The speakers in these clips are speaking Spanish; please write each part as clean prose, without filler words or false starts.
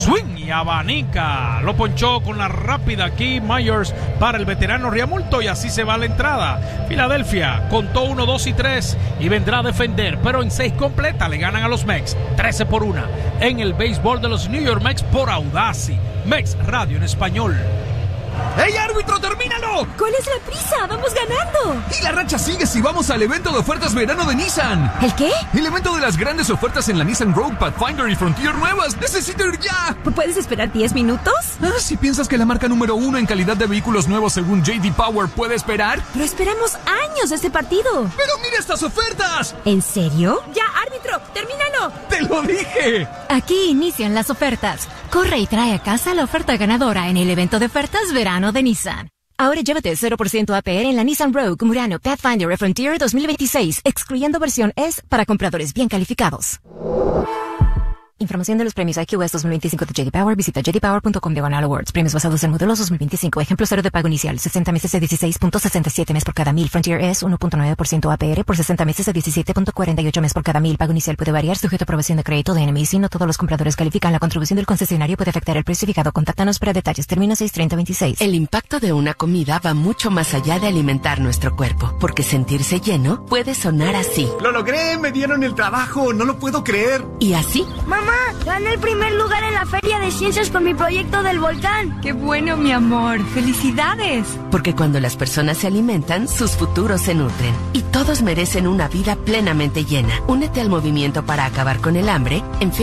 Swing y abanica. Lo ponchó con la rápida aquí Myers para el veterano Riamulto y así se va a la entrada. Filadelfia contó 1, 2 y 3 y vendrá a defender, pero en 6 completa le ganan a los Mets 13-1 en el béisbol de los New York Mets por Audacy. Mets Radio en español. ¡Ey, árbitro, termínalo! ¿Cuál es la prisa? ¡Vamos ganando! Y la racha sigue si vamos al evento de ofertas verano de Nissan. ¿El qué? El evento de las grandes ofertas en la Nissan Rogue, Pathfinder y Frontier nuevas. ¡Necesito ir ya! ¿Puedes esperar 10 minutos? Si piensas que la marca número 1 en calidad de vehículos nuevos según J.D. Power puede esperar. Pero esperamos años este partido. ¡Pero mira estas ofertas! ¿En serio? ¡Ya, árbitro! ¡Termínalo! ¡Te lo dije! Aquí inician las ofertas. Corre y trae a casa la oferta ganadora en el evento de ofertas verano de Nissan. Ahora llévate 0% APR en la Nissan Rogue, Murano, Pathfinder y Frontier 2026, excluyendo versión S para compradores bien calificados. Información de los premios IQS 2025 de J.D. Power. Visita jdpower.com/awards. Premios basados en modelos 2025. Ejemplo 0 de pago inicial. 60 meses de 16.67 mes por cada 1000. Frontier es 1.9% APR por 60 meses de 17.48 mes por cada 1000. Pago inicial puede variar sujeto a aprobación de crédito de NMC. No todos los compradores califican. La contribución del concesionario puede afectar el precio fijado. Contáctanos para detalles. Término 6/30/26. El impacto de una comida va mucho más allá de alimentar nuestro cuerpo. Porque sentirse lleno puede sonar así. ¡Lo logré! ¡Me dieron el trabajo! ¡No lo puedo creer! Y así. ¡Mamá! Gané el primer lugar en la Feria de Ciencias con mi proyecto del volcán. ¡Qué bueno, mi amor! ¡Felicidades! Porque cuando las personas se alimentan, sus futuros se nutren. Y todos merecen una vida plenamente llena. Únete al movimiento para acabar con el hambre en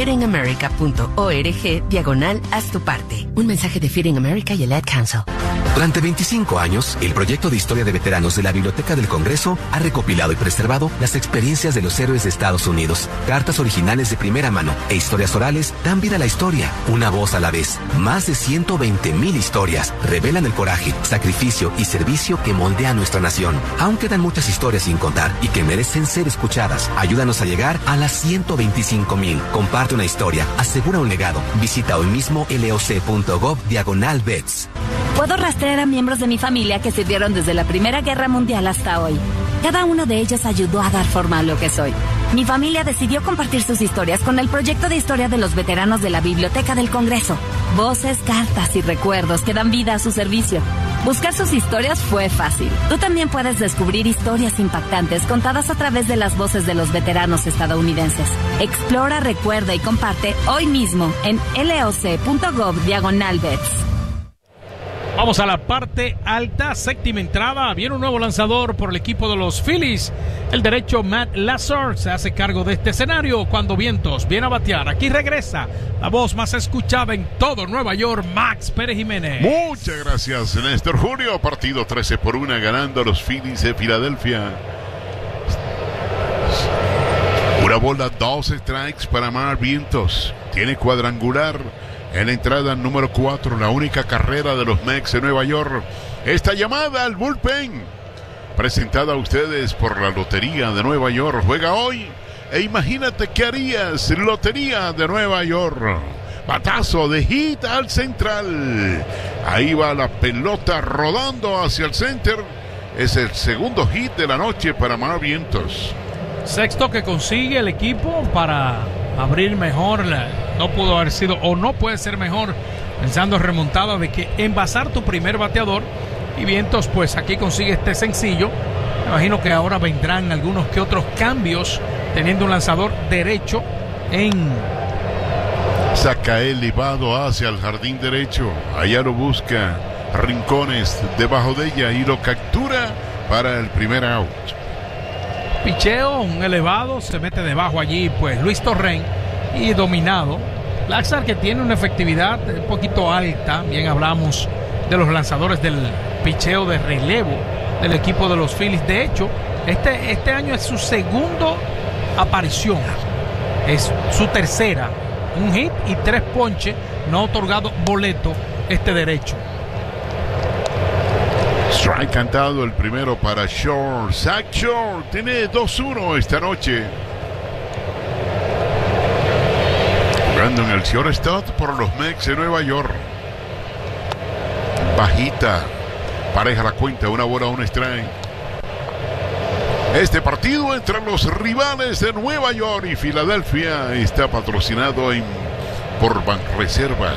feedingamerica.org/haz tu parte. Un mensaje de Feeding America y el Ad Council. Durante 25 años, el proyecto de historia de veteranos de la Biblioteca del Congreso ha recopilado y preservado las experiencias de los héroes de Estados Unidos. Cartas originales de primera mano e historias orales dan vida a la historia, una voz a la vez. Más de 120,000 historias revelan el coraje, sacrificio y servicio que moldea nuestra nación. Aún quedan muchas historias sin contar y que merecen ser escuchadas. Ayúdanos a llegar a las 125,000. Comparte una historia, asegura un legado. Visita hoy mismo loc.gov/vets. Puedo rastrear a miembros de mi familia que sirvieron desde la Primera Guerra Mundial hasta hoy. Cada uno de ellos ayudó a dar forma a lo que soy. Mi familia decidió compartir sus historias con el proyecto de historia de los veteranos de la Biblioteca del Congreso. Voces, cartas y recuerdos que dan vida a su servicio. Buscar sus historias fue fácil. Tú también puedes descubrir historias impactantes contadas a través de las voces de los veteranos estadounidenses. Explora, recuerda y comparte hoy mismo en loc.gov/vets. Vamos a la parte alta, séptima entrada. Viene un nuevo lanzador por el equipo de los Phillies. El derecho Matt Lazar se hace cargo de este escenario cuando Vientos viene a batear. Aquí regresa la voz más escuchada en todo Nueva York, Max Pérez Jiménez. Muchas gracias, Néstor Julio. Partido 13-1 ganando a los Phillies de Filadelfia. Una bola, 2 strikes para Matt Vientos. Tiene cuadrangular en la entrada número 4, la única carrera de los Mets de Nueva York. Esta llamada al bullpen, presentada a ustedes por la Lotería de Nueva York. Juega hoy e imagínate qué harías. Lotería de Nueva York. Batazo de hit al central. Ahí va la pelota rodando hacia el center. Es el segundo hit de la noche para Mar Vientos. Sexto que consigue el equipo para abrir mejor. No pudo haber sido o no puede ser mejor pensando remontada de que envasar tu primer bateador. Y Vientos pues aquí consigue este sencillo. Me imagino que ahora vendrán algunos que otros cambios teniendo un lanzador derecho en... Saca elevado hacia el jardín derecho. Allá lo busca Rincones debajo de ella y lo captura para el primer out. Picheo, un elevado, se mete debajo allí pues Luis Torrén y dominado. Lazar que tiene una efectividad un poquito alta. Bien hablamos de los lanzadores del picheo de relevo del equipo de los Phillies. De hecho, este año es su segunda aparición. Es su tercera. Un hit y 3 ponches. No ha otorgado boleto este derecho. Strike cantado el primero para Shore. Zach Shore tiene 2-1 esta noche. Jugando en el shortstop por los Mets de Nueva York. Bajita. Pareja la cuenta. Una bola, un strike. Este partido entre los rivales de Nueva York y Filadelfia está patrocinado en por Banreservas.